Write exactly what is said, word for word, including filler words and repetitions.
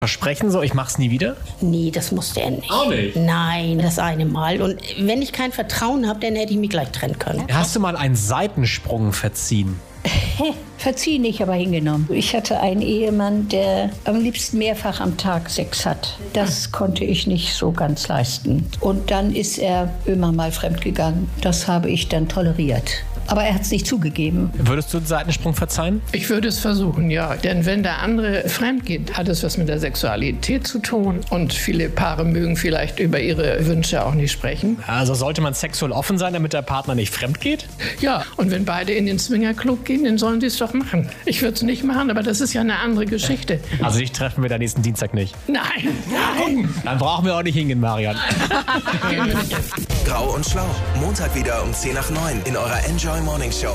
Versprechen so, ich mach's nie wieder? Nee, das musste er nicht. Auch nicht? Nein, das eine Mal. Und wenn ich kein Vertrauen habe, dann hätte ich mich gleich trennen können. Hast du mal einen Seitensprung verziehen? Verziehen nicht, aber hingenommen. Ich hatte einen Ehemann, der am liebsten mehrfach am Tag Sex hat. Das konnte ich nicht so ganz leisten. Und dann ist er immer mal fremdgegangen. Das habe ich dann toleriert. Aber er hat es nicht zugegeben. Würdest du einen Seitensprung verzeihen? Ich würde es versuchen, ja. Denn wenn der andere fremd geht, hat es was mit der Sexualität zu tun. Und viele Paare mögen vielleicht über ihre Wünsche auch nicht sprechen. Also sollte man sexuell offen sein, damit der Partner nicht fremd geht? Ja, und wenn beide in den Swingerclub gehen, dann sollen sie es doch machen. Ich würde es nicht machen, aber das ist ja eine andere Geschichte. Also dich treffen wir da nächsten Dienstag nicht. Nein, nein. Dann brauchen wir auch nicht hingehen, Marian. Grau und Schlau. Montag wieder um zehn nach neun in eurer Enjoy Morning Show.